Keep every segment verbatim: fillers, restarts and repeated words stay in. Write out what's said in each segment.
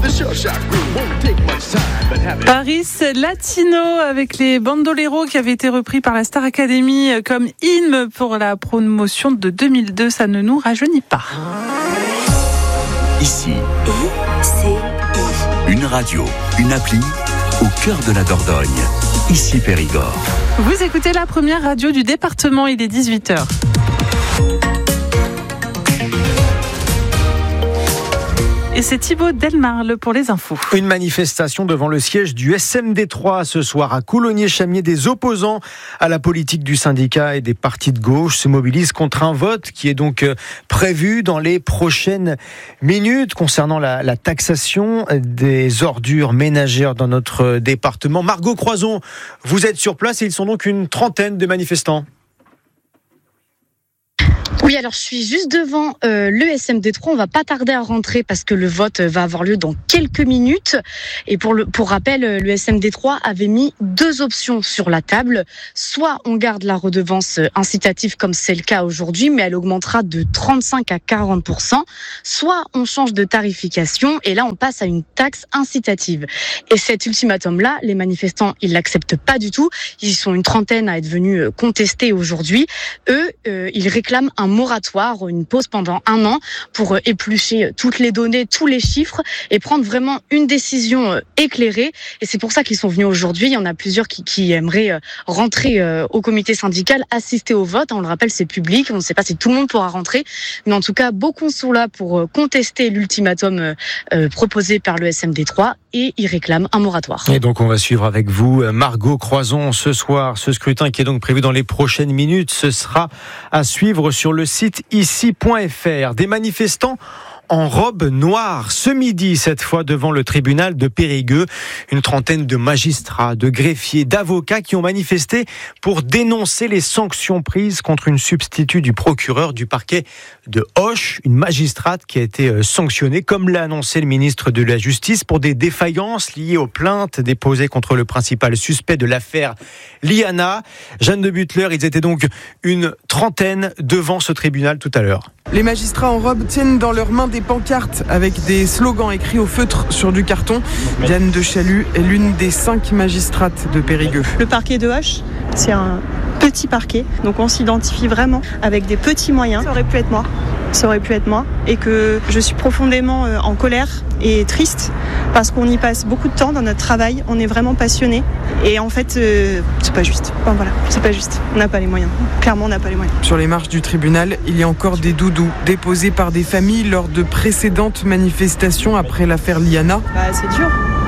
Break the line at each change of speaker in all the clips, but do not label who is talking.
Paris Latino avec les bandoleros qui avaient été repris par la Star Academy comme hymne pour la promotion de deux mille deux. Ça ne nous rajeunit pas.
Ici,
I C I.
Une radio, une appli au cœur de la Dordogne. Ici Périgord.
Vous écoutez la première radio du département, il est dix-huit heures. Et c'est Thibaut Delmarle pour les infos.
Une manifestation devant le siège du S M D trois ce soir à Coulommiers-Chamiers. Des opposants à la politique du syndicat et des partis de gauche se mobilisent contre un vote qui est donc prévu dans les prochaines minutes concernant la, la taxation des ordures ménagères dans notre département. Margot Croison, vous êtes sur place et ils sont donc une trentaine de manifestants.
Oui, alors je suis juste devant euh, le S M D trois. On va pas tarder à rentrer parce que le vote va avoir lieu dans quelques minutes. Et pour le pour rappel, le S M D trois avait mis deux options sur la table. Soit on garde la redevance incitative comme c'est le cas aujourd'hui, mais elle augmentera de trente-cinq à quarante pour cent. Soit on change de tarification et là on passe à une taxe incitative. Et cet ultimatum-là, les manifestants ils l'acceptent pas du tout. Ils sont une trentaine à être venus contester aujourd'hui. Eux, euh, ils réclament un moratoire, une pause pendant un an pour éplucher toutes les données, tous les chiffres et prendre vraiment une décision éclairée. Et c'est pour ça qu'ils sont venus aujourd'hui. Il y en a plusieurs qui, qui aimeraient rentrer au comité syndical, assister au vote. On le rappelle, c'est public. On ne sait pas si tout le monde pourra rentrer. Mais en tout cas, beaucoup sont là pour contester l'ultimatum proposé par le S M D trois et ils réclament un moratoire.
Et donc on va suivre avec vous Margot Croison ce soir. Ce scrutin qui est donc prévu dans les prochaines minutes, ce sera à suivre sur le site ici point f r. Des manifestants en robe noire ce midi, cette fois devant le tribunal de Périgueux. Une trentaine de magistrats, de greffiers, d'avocats qui ont manifesté pour dénoncer les sanctions prises contre une substitut du procureur du parquet de Auch, une magistrate qui a été sanctionnée, comme l'a annoncé le ministre de la Justice, pour des défaillances liées aux plaintes déposées contre le principal suspect de l'affaire Liana. Jeanne de Butler, ils étaient donc une trentaine devant ce tribunal tout à l'heure.
Les magistrats en robe tiennent dans leurs mains des pancartes avec des slogans écrits au feutre sur du carton. Diane de Chalut est l'une des cinq magistrates de Périgueux.
Le parquet de Auch, c'est un petit parquet, donc on s'identifie vraiment avec des petits moyens. Ça aurait pu être moi, ça aurait pu être moi, et que je suis profondément en colère et triste parce qu'on y passe beaucoup de temps dans notre travail, on est vraiment passionné et en fait euh, c'est pas juste. Enfin, voilà, c'est pas juste. On n'a pas les moyens. Clairement, on n'a pas les moyens.
Sur les marches du tribunal, il y a encore des doudous déposés par des familles lors de précédentes manifestations après l'affaire Liana.
Bah, c'est dur.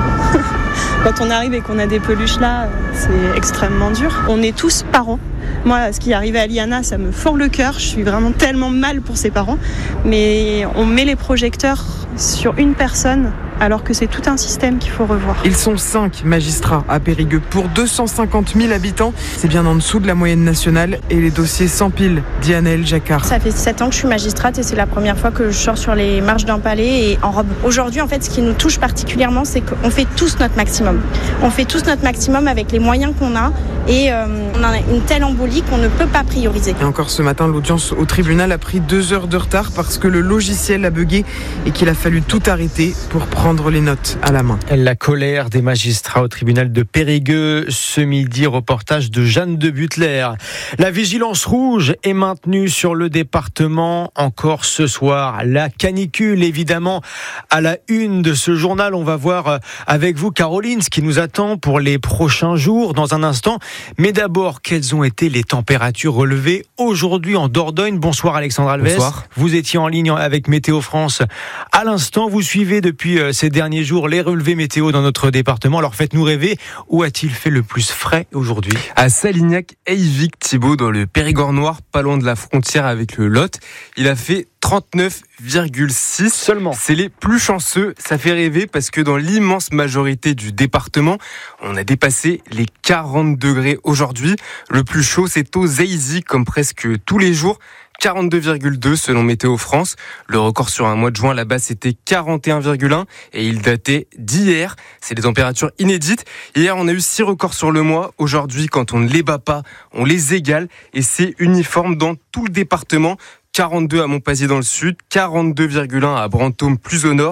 Quand on arrive et qu'on a des peluches là, c'est extrêmement dur. On est tous parents. Moi, ce qui est arrivé à Liana, ça me fend le cœur. Je suis vraiment tellement mal pour ses parents. Mais on met les projecteurs sur une personne alors que c'est tout un système qu'il faut revoir.
Ils sont cinq magistrats à Périgueux pour deux cent cinquante mille habitants. C'est bien en dessous de la moyenne nationale et les dossiers s'empilent. Diane Jacquard.
Ça fait sept ans que je suis magistrate et c'est la première fois que je sors sur les marches d'un palais et en robe. Aujourd'hui, en fait, ce qui nous touche particulièrement, c'est qu'on fait tous notre maximum. On fait tous notre maximum avec les moyens qu'on a et euh, on a une telle embolie qu'on ne peut pas prioriser.
Et encore ce matin, l'audience au tribunal a pris deux heures de retard parce que le logiciel a bugué et qu'il a fallu tout arrêter pour prendre les notes à la main.
La colère des magistrats au tribunal de Périgueux ce midi, reportage de Jeanne de Butler. La vigilance rouge est maintenue sur le département encore ce soir. La canicule, évidemment, à la une de ce journal. On va voir avec vous, Caroline, ce qui nous attend pour les prochains jours dans un instant. Mais d'abord, quelles ont été les températures relevées aujourd'hui en Dordogne? Bonsoir Alexandre Alves.
Bonsoir.
Vous étiez en ligne avec Météo France à l'instant. Vous suivez depuis ces derniers jours les relevés météo dans notre département. Alors faites-nous rêver, où a-t-il fait le plus frais aujourd'hui?
À Salignac-Eyvic, Thibaut, dans le Périgord noir, pas loin de la frontière avec le Lot. Il a fait trente-neuf virgule six
seulement.
C'est les plus chanceux. Ça fait rêver parce que dans l'immense majorité du département, on a dépassé les quarante degrés aujourd'hui. Le plus chaud, c'est au Zéizy, comme presque tous les jours. quarante-deux virgule deux selon Météo France. Le record sur un mois de juin là-bas, c'était quarante et un virgule un et il datait d'hier. C'est des températures inédites. Hier, on a eu six records sur le mois. Aujourd'hui, quand on ne les bat pas, on les égale et c'est uniforme dans tout le département. quarante-deux à Montpazier dans le sud, quarante-deux virgule un à Brantôme plus au nord,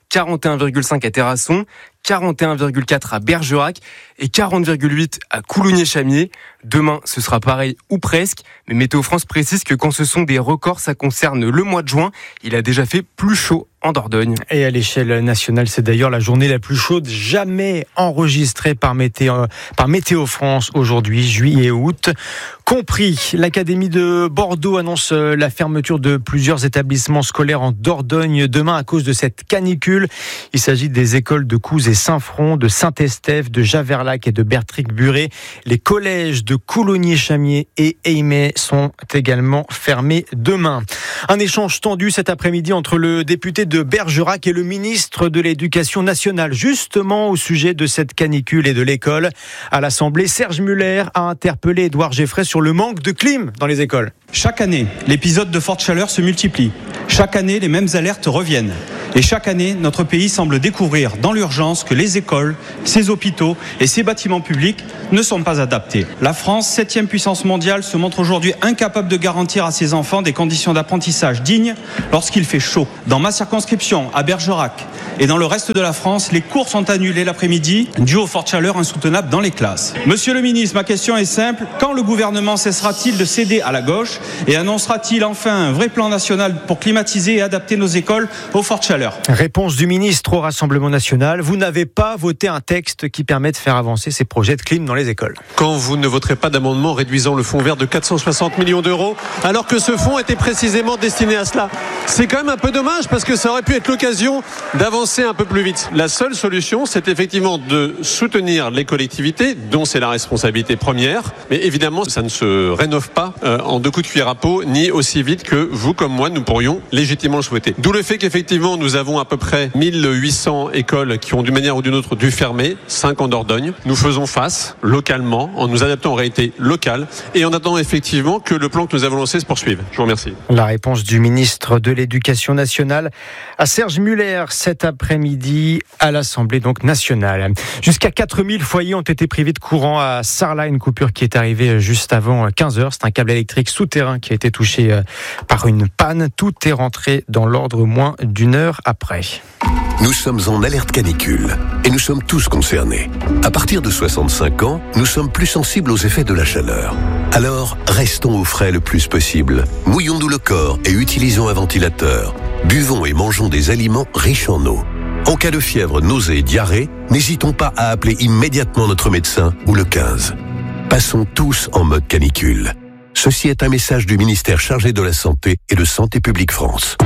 quarante et un virgule cinq à Terrasson, quarante et un virgule quatre à Bergerac et quarante virgule huit à Coulommiers-Chamiers. Demain, ce sera pareil ou presque, mais Météo France précise que quand ce sont des records, ça concerne le mois de juin. Il a déjà fait plus chaud en Dordogne.
Et à l'échelle nationale, c'est d'ailleurs la journée la plus chaude jamais enregistrée par Météo, par Météo France aujourd'hui, juillet et août. Compris, l'Académie de Bordeaux annonce la fermeture de plusieurs établissements scolaires en Dordogne demain à cause de cette canicule. Il s'agit des écoles de Couze et Saint-Front, de Saint-Estèphe, de Javerlac et de Bertric-Buré. Les collèges de Coulommiers-Chamiers et Eymet sont également fermés demain. Un échange tendu cet après-midi entre le député de Bergerac et le ministre de l'Éducation nationale, justement au sujet de cette canicule et de l'école. À l'Assemblée, Serge Muller a interpellé Édouard Geffray sur le manque de clim dans les écoles.
Chaque année, l'épisode de forte chaleur se multiplie. Chaque année, les mêmes alertes reviennent. Et chaque année, notre pays semble découvrir dans l'urgence que les écoles, ses hôpitaux et ses bâtiments publics ne sont pas adaptés. La France, septième puissance mondiale, se montre aujourd'hui incapable de garantir à ses enfants des conditions d'apprentissage dignes lorsqu'il fait chaud. Dans ma circonscription, à Bergerac, et dans le reste de la France, les cours sont annulés l'après-midi dû aux fortes chaleurs insoutenables dans les classes. Monsieur le ministre, ma question est simple. Quand le gouvernement cessera-t-il de céder à la gauche et annoncera-t-il enfin un vrai plan national pour climatiser et adapter nos écoles aux fortes chaleurs ?
Réponse du ministre au Rassemblement national. Vous n'avez pas voté un texte qui permet de faire avancer ces projets de clim dans les écoles.
Quand vous ne voterez pas d'amendement réduisant le fonds vert de quatre cent soixante millions d'euros, alors que ce fonds était précisément destiné à cela. C'est quand même un peu dommage parce que ça aurait pu être l'occasion d'avancer un peu plus vite. La seule solution, c'est effectivement de soutenir les collectivités, dont c'est la responsabilité première. Mais évidemment, ça ne se rénove pas euh, en deux coups de cuillère à peau, ni aussi vite que vous comme moi, nous pourrions légitimement le souhaiter. D'où le fait qu'effectivement, nous avons à peu près mille huit cents écoles qui ont d'une manière ou d'une autre dû fermer, cinq en Dordogne. Nous faisons face localement, en nous adaptant aux réalités locales et en attendant effectivement que le plan que nous avons lancé se poursuive. Je vous remercie.
La réponse du ministre de l'Éducation nationale à Serge Muller cet après-midi à l'Assemblée donc nationale. Jusqu'à quatre mille foyers ont été privés de courant à Sarlat, une coupure qui est arrivée juste avant quinze heures. C'est un câble électrique souterrain qui a été touché par une panne. Tout est rentré dans l'ordre moins d'une heure après.
Nous sommes en alerte canicule et nous sommes tous concernés. À partir de soixante-cinq ans, nous sommes plus sensibles aux effets de la chaleur. Alors, restons au frais le plus possible. Mouillons-nous le corps et utilisons un ventilateur. Buvons et mangeons des aliments riches en eau. En cas de fièvre, nausée et diarrhée, n'hésitons pas à appeler immédiatement notre médecin ou le quinze. Passons tous en mode canicule. Ceci est un message du ministère chargé de la Santé et de Santé publique France.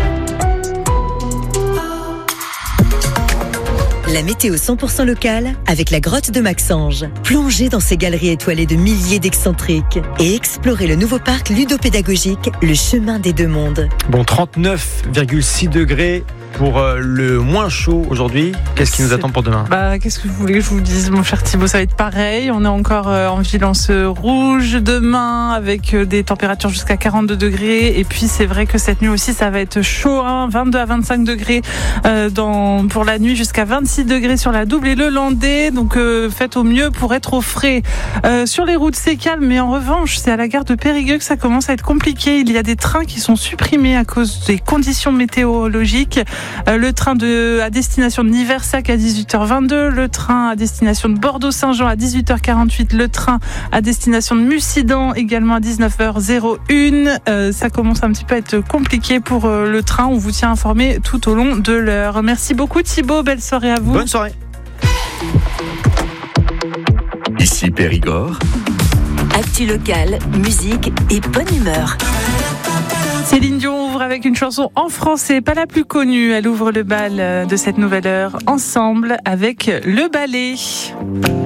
La météo cent pour cent locale avec la grotte de Maxange. Plongez dans ces galeries étoilées de milliers d'excentriques et explorez le nouveau parc ludopédagogique, le chemin des deux mondes.
Bon, trente-neuf virgule six degrés pour euh, le moins chaud aujourd'hui. Qu'est-ce qui nous attend pour demain ?
Bah, qu'est-ce que vous voulez que je vous dise, mon cher Thibaut ? Ça va être pareil. On est encore euh, en vigilance rouge demain avec euh, des températures jusqu'à quarante-deux degrés. Et puis, c'est vrai que cette nuit aussi, ça va être chaud. Hein, vingt-deux à vingt-cinq degrés euh, dans, pour la nuit, jusqu'à vingt-six degrés sur la Double et le Landais. Donc, euh, faites au mieux pour être au frais. Euh, sur les routes, c'est calme. Mais en revanche, c'est à la gare de Périgueux que ça commence à être compliqué. Il y a des trains qui sont supprimés à cause des conditions météorologiques. Le train de, à destination de Niversac à dix-huit heures vingt-deux, le train à destination de Bordeaux-Saint-Jean à dix-huit heures quarante-huit, le train à destination de Mussidan également à dix-neuf heures un. Euh, ça commence un petit peu à être compliqué pour euh, le train. On vous tient informé tout au long de l'heure. Merci beaucoup Thibaut, belle soirée à vous.
Bonne soirée.
Ici Périgord.
Actu locale, musique et bonne humeur.
Céline Dion ouvre avec une chanson en français, pas la plus connue. Elle ouvre le bal de cette nouvelle heure ensemble avec Le Ballet.